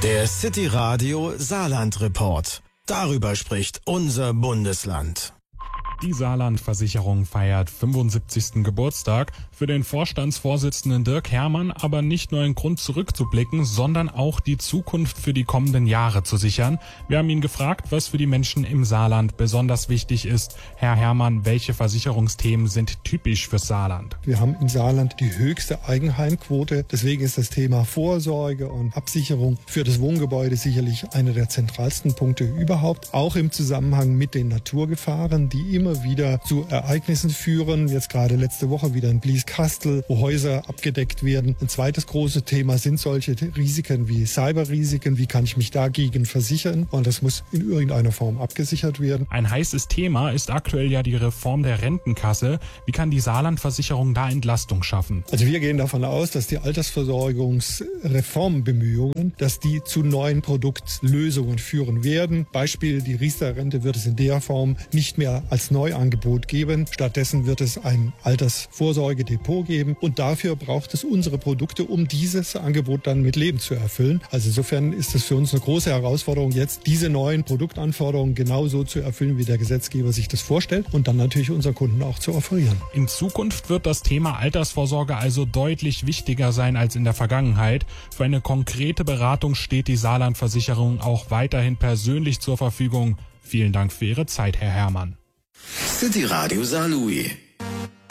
Der City Radio Saarland Report. Darüber spricht unser Bundesland. Die Saarland-Versicherung feiert 75. Geburtstag. Für den Vorstandsvorsitzenden Dirk Herrmann aber nicht nur ein Grund zurückzublicken, sondern auch die Zukunft für die kommenden Jahre zu sichern. Wir haben ihn gefragt, was für die Menschen im Saarland besonders wichtig ist. Herr Herrmann, welche Versicherungsthemen sind typisch fürs Saarland? Wir haben im Saarland die höchste Eigenheimquote. Deswegen ist das Thema Vorsorge und Absicherung für das Wohngebäude sicherlich einer der zentralsten Punkte überhaupt. Auch im Zusammenhang mit den Naturgefahren, die immer wieder zu Ereignissen führen. Jetzt gerade letzte Woche wieder in Blieskastel, wo Häuser abgedeckt werden. Ein zweites großes Thema sind solche Risiken wie Cyberrisiken. Wie kann ich mich dagegen versichern? Und das muss in irgendeiner Form abgesichert werden. Ein heißes Thema ist aktuell ja die Reform der Rentenkasse. Wie kann die Saarland-Versicherung da Entlastung schaffen? Also wir gehen davon aus, dass die Altersversorgungsreformbemühungen, dass die zu neuen Produktlösungen führen werden. Beispiel, die Riester-Rente wird es in der Form nicht mehr als Neuangebot geben. Stattdessen wird es ein Altersvorsorgedepot geben und dafür braucht es unsere Produkte, um dieses Angebot dann mit Leben zu erfüllen. Also insofern ist es für uns eine große Herausforderung, jetzt diese neuen Produktanforderungen genauso zu erfüllen, wie der Gesetzgeber sich das vorstellt und dann natürlich unseren Kunden auch zu offerieren. In Zukunft wird das Thema Altersvorsorge also deutlich wichtiger sein als in der Vergangenheit. Für eine konkrete Beratung steht die Saarland-Versicherung auch weiterhin persönlich zur Verfügung. Vielen Dank für Ihre Zeit, Herr Herrmann. City Radio Saarlouis.